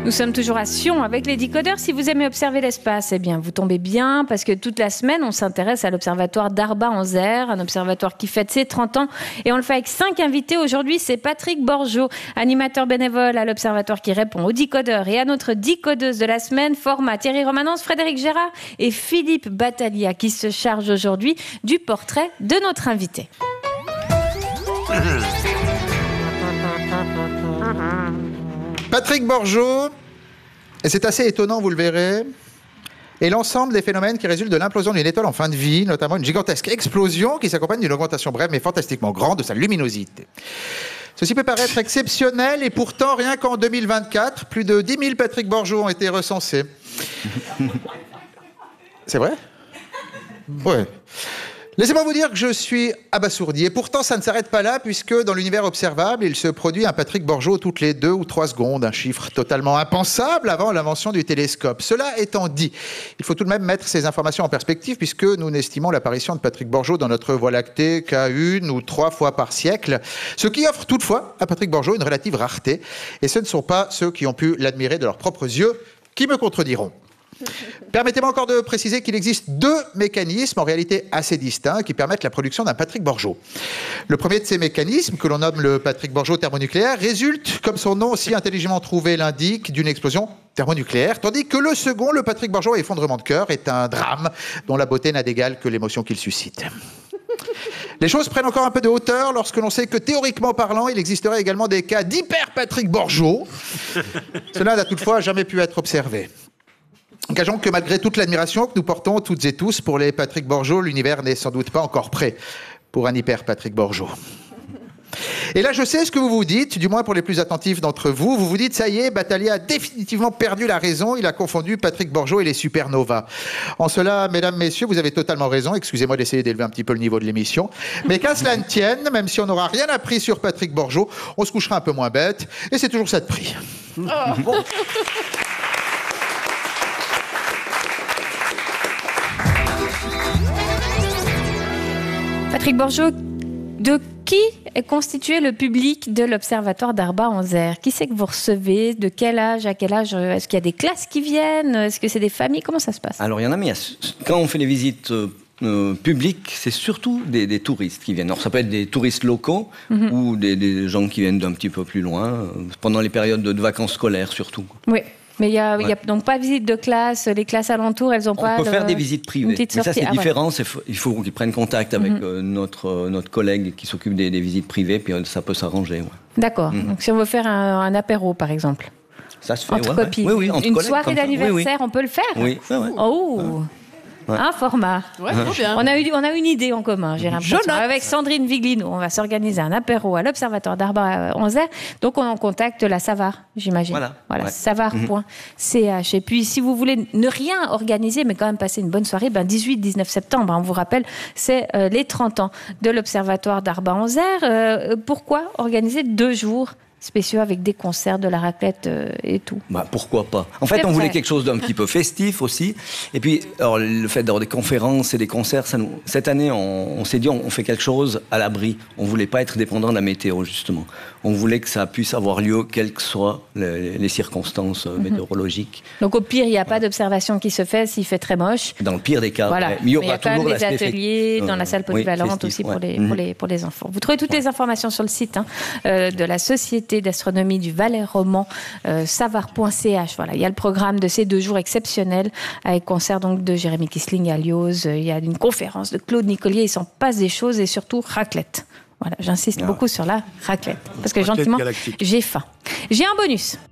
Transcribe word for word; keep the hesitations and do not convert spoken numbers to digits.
Nous sommes toujours à Sion avec les décodeurs. Si vous aimez observer l'espace, eh bien, vous tombez bien parce que toute la semaine, on s'intéresse à l'observatoire d'Arba-en-Zer, un observatoire qui fête ses trente ans. Et on le fait avec cinq invités. Aujourd'hui, c'est Patrick Borgeaud, animateur bénévole à l'observatoire qui répond aux décodeurs et à notre décodeuse de la semaine, format Thierry Romanence, Frédéric Gérard et Philippe Battaglia qui se charge aujourd'hui du portrait de notre invité. Patrick Borgeaud, et c'est assez étonnant, vous le verrez, et l'ensemble des phénomènes qui résultent de l'implosion d'une étoile en fin de vie, notamment une gigantesque explosion qui s'accompagne d'une augmentation brève mais fantastiquement grande de sa luminosité. Ceci peut paraître exceptionnel et pourtant, rien qu'en deux mille vingt-quatre, plus de dix mille Patrick Borgeaud ont été recensés. C'est vrai ? Ouais. Laissez-moi vous dire que je suis abasourdi. Et pourtant, ça ne s'arrête pas là, puisque dans l'univers observable, il se produit un Patrick Borgeaud toutes les deux ou trois secondes, un chiffre totalement impensable avant l'invention du télescope. Cela étant dit, il faut tout de même mettre ces informations en perspective, puisque nous n'estimons l'apparition de Patrick Borgeaud dans notre Voie lactée qu'à une ou trois fois par siècle, ce qui offre toutefois à Patrick Borgeaud une relative rareté. Et ce ne sont pas ceux qui ont pu l'admirer de leurs propres yeux qui me contrediront. Permettez-moi encore de préciser qu'il existe deux mécanismes en réalité assez distincts qui permettent la production d'un Patrick Borgeaud. Le premier de ces mécanismes, que l'on nomme le Patrick Borgeaud thermonucléaire, résulte, comme son nom si intelligemment trouvé l'indique, d'une explosion thermonucléaire, tandis que le second, le Patrick Borgeaud effondrement de cœur, est un drame dont la beauté n'a d'égal que l'émotion qu'il suscite. Les choses prennent encore un peu de hauteur lorsque l'on sait que, théoriquement parlant, il existerait également des cas d'hyper Patrick Borgeaud. Cela n'a toutefois jamais pu être observé. Gageons que malgré toute l'admiration que nous portons toutes et tous pour les Patrick Borgeaud, l'univers n'est sans doute pas encore prêt pour un hyper Patrick Borgeaud. Et là, je sais ce que vous vous dites, du moins pour les plus attentifs d'entre vous. Vous vous dites, ça y est, Battaglia a définitivement perdu la raison. Il a confondu Patrick Borgeaud et les supernovas. En cela, mesdames, messieurs, vous avez totalement raison. Excusez-moi d'essayer d'élever un petit peu le niveau de l'émission. Mais qu'à cela ne tienne, même si on n'aura rien appris sur Patrick Borgeaud, on se couchera un peu moins bête. Et c'est toujours ça de prix. Oh, bon. Patrick Borgeaud, de qui est constitué le public de l'Observatoire d'Arba-en-Zer ? Qui c'est que vous recevez ? De quel âge à quel âge ? Est-ce qu'il y a des classes qui viennent ? Est-ce que c'est des familles ? Comment ça se passe ? Alors, il y en a, mais quand on fait les visites euh, publiques, c'est surtout des, des touristes qui viennent. Alors, ça peut être des touristes locaux mm-hmm. ou des, des gens qui viennent d'un petit peu plus loin, euh, pendant les périodes de, de vacances scolaires surtout. Oui. Mais il n'y a, ouais. a donc pas de visite de classe, les classes alentours, elles n'ont pas... On peut de, faire des visites privées, mais ça c'est ah, différent, ouais. c'est, il faut qu'ils prennent contact avec mm-hmm. euh, notre, notre collègue qui s'occupe des, des visites privées, puis euh, ça peut s'arranger. Ouais. D'accord, mm-hmm. donc si on veut faire un, un apéro par exemple, ça se fait, entre ouais, copines, ouais. Oui, oui, entre une collègues, soirée d'anniversaire, oui, oui. on peut le faire. Oui, ouais, ouais. Oh ouais. Ouais. Un format. Ouais, trop bien. On a eu, on a une idée en commun, j'ai l'impression. Jonathan. Avec Sandrine Viglino, on va s'organiser un apéro à l'Observatoire d'Arba-en-Zer. Donc, on en contacte la Savart, j'imagine. Voilà. Voilà, ouais. savart point c h. Et puis, si vous voulez ne rien organiser, mais quand même passer une bonne soirée, ben dix-huit dix-neuf septembre, hein, on vous rappelle, c'est euh, les trente ans de l'Observatoire d'Arba-en-Zer. Euh, pourquoi organiser deux jours spéciaux avec des concerts, de la raclette euh, et tout. Bah, pourquoi pas. En fait, c'est on vrai. voulait quelque chose d'un petit peu festif aussi. Et puis, alors, le fait d'avoir des conférences et des concerts, ça nous... cette année, on, on s'est dit, on, on fait quelque chose à l'abri. On voulait pas être dépendant de la météo, justement. On voulait que ça puisse avoir lieu, quelles que soient les, les circonstances mm-hmm. météorologiques. Donc, au pire, il n'y a pas d'observation qui se fait s'il fait très moche. Dans le pire des cas. Voilà. Ouais. Mais il y aura Mais il y a quand toujours même des l'aspect ateliers fait... dans la salle polyvalente oui, festif, aussi ouais. pour, les, mm-hmm. pour, les, pour les enfants. Vous trouvez toutes ouais. les informations sur le site hein, euh, de la Société d'astronomie du Valais roman, euh, savart point c h. Voilà, il y a le programme de ces deux jours exceptionnels avec concert donc de Jérémy Kissling à Lyoz. Il y a une conférence de Claude Nicolier. Il s'en passe des choses et surtout raclette. Voilà, j'insiste ah. beaucoup sur la raclette parce que raclette gentiment, galactique. J'ai faim. J'ai un bonus.